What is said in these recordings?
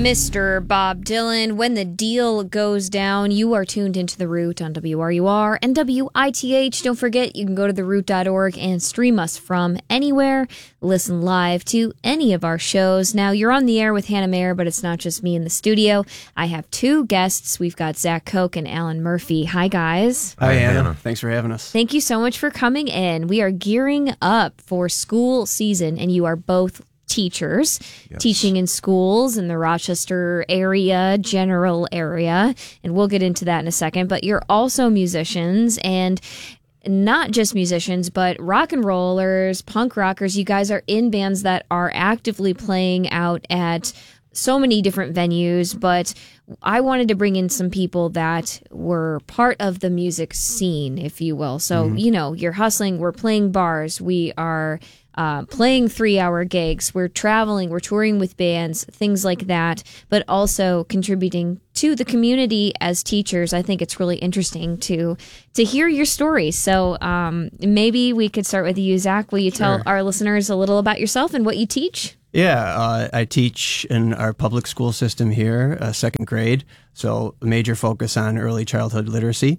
Mr. Bob Dylan. When the deal goes down, you are tuned into The Root on WRUR and WITH. Don't forget, you can go to theroot.org and stream us from anywhere. Listen live to any of our shows. Now, you're on the air with Hannah Mayer, but it's not just me in the studio. I have two guests. We've got Zach Koch and Alan Murphy. Hi, guys. Hi, Hannah. Thanks for having us. Thank you so much for coming in. We are gearing up for school season, and you are both teachers, yes, teaching in schools in the Rochester area, general area, and we'll get into that in a second. But you're also musicians, and not just musicians, but rock and rollers, punk rockers. You guys are in bands that are actively playing out at so many different venues, but I wanted to bring in some people that were part of the music scene, if you will. So, you know, you're hustling, we're playing bars, we are playing 3-hour gigs, we're traveling, we're touring with bands, things like that, but also contributing to the community as teachers. I think it's really interesting to hear your stories. So maybe we could start with you, Zach. Will you tell our listeners a little about yourself and what you teach? Yeah, I teach in our public school system here, second grade, so a major focus on early childhood literacy.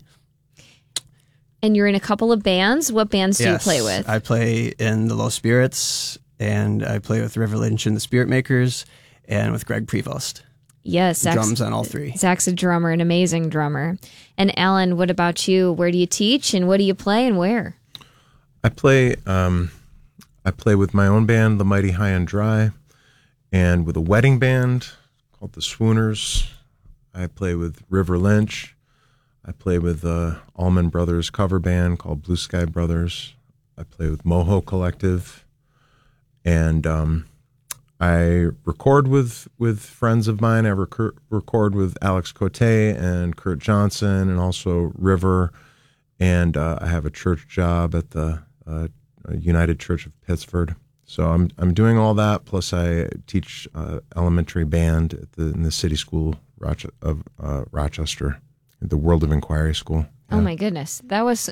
And you're in a couple of bands. What bands do you play with? I play in the Low Spirits, and I play with River Lynch and the Spirit Makers, and with Greg Prevost. Yes. Drums on all three. Zach's a drummer, an amazing drummer. And Alan, what about you? Where do you teach, and what do you play, and where? I play with my own band, The Mighty High and Dry, and with a wedding band called the Swooners. I play with River Lynch. I play with the Allman Brothers cover band called Blue Sky Brothers. I play with Moho Collective. And I record with friends of mine. I record with Alex Cote and Kurt Johnson and also River. And I have a church job at the United Church of Pittsford. So I'm doing all that, plus I teach elementary band in the city school of Rochester, the World of Inquiry School. Yeah. Oh my goodness,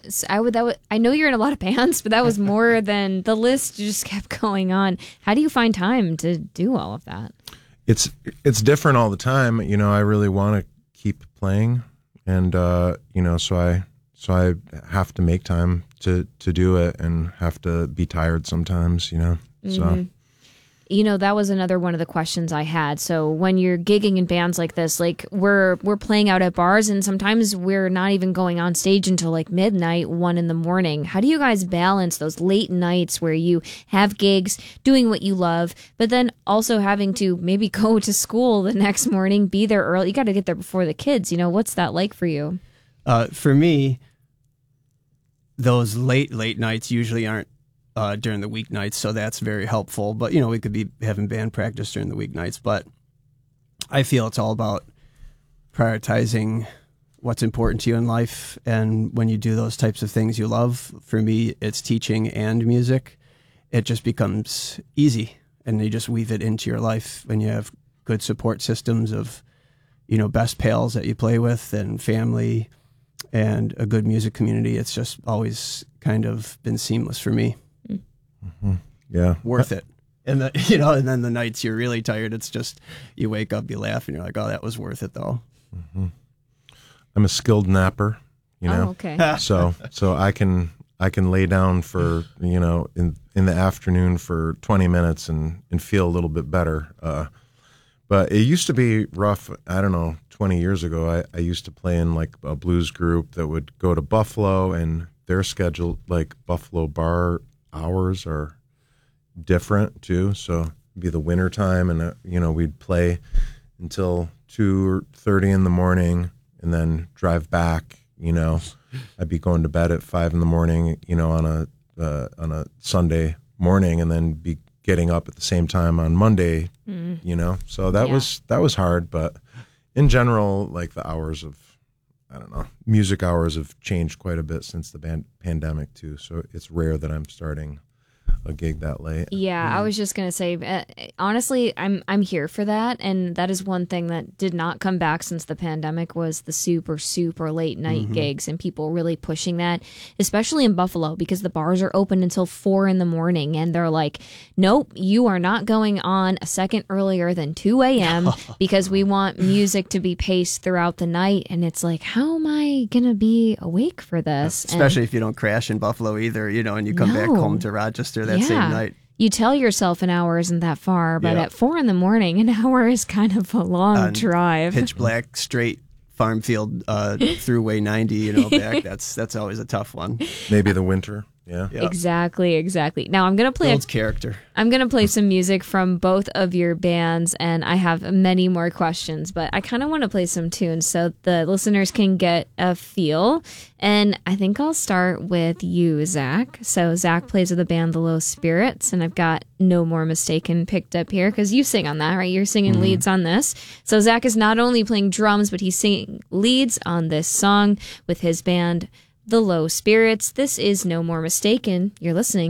I know you're in a lot of bands, but that was more than the list just kept going on. How do you find time to do all of that? It's different all the time. You know, I really want to keep playing, and you know, so I have to make time to do it, and have to be tired sometimes, you know. So, you know, that was another one of the questions I had. So when you're gigging in bands like this, like we're playing out at bars, and sometimes we're not even going on stage until like midnight, 1 a.m. How do you guys balance those late nights where you have gigs, doing what you love, but then also having to maybe go to school the next morning, be there early? You got to get there before the kids. You know, what's that like for you? For me, those late nights usually aren't during the weeknights, so that's very helpful. But, you know, we could be having band practice during the weeknights. But I feel it's all about prioritizing what's important to you in life. And when you do those types of things you love, for me, it's teaching and music. It just becomes easy, and you just weave it into your life when you have good support systems of, you know, best pals that you play with and family and a good music community. It's just always kind of been seamless for me. Mm-hmm. Yeah. Worth it. And you know, and then the nights you're really tired, it's just, you wake up, you laugh, and you're like, oh, that was worth it though. Mm-hmm. I'm a skilled napper, you know. Oh, okay. So I can lay down for, you know, in the afternoon for 20 minutes and feel a little bit better. But it used to be rough. I don't know, 20 years ago, I used to play in like a blues group that would go to Buffalo, and their schedule, like Buffalo bar hours, are different too. So it'd be the winter time, and you know, we'd play until 2:30 in the morning, and then drive back. You know, I'd be going to bed at 5 in the morning, you know, on a Sunday morning, and then be getting up at the same time on Monday. You know, so that was hard. But in general, like the hours of, I don't know, music hours have changed quite a bit since the pandemic too. So it's rare that I'm starting a gig that late. Yeah, I was just gonna say, honestly, I'm here for that, and that is one thing that did not come back since the pandemic was the super late night gigs and people really pushing that, especially in Buffalo because the bars are open until 4 a.m. and they're like, nope, you are not going on a second earlier than 2 a.m. because we want music to be paced throughout the night, and it's like, how am I gonna be awake for this? Especially if you don't crash in Buffalo either, and you come back home to Rochester that same night. You tell yourself an hour isn't that far, but at 4 a.m, an hour is kind of a long drive. Pitch black, straight farm field throughway 90, back. That's always a tough one. Maybe the winter. Yeah. Exactly. Now I'm gonna play Builds character. I'm gonna play some music from both of your bands, and I have many more questions, but I kind of want to play some tunes so the listeners can get a feel. And I think I'll start with you, Zach. So Zach plays with the band The Low Spirits, and I've got No More Mistaken picked up here because you sing on that, right? You're singing leads on this. So Zach is not only playing drums, but he's singing leads on this song with his band The Low Spirits. This is No More Mistaken. You're listening